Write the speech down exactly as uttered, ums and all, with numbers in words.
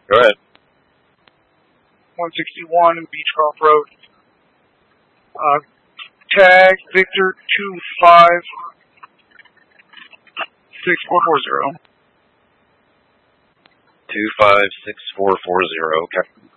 Go ahead. one sixty-one Beechcroft Road. Uh, tag Victor two five six four four zero. Two five six four four zero. Okay.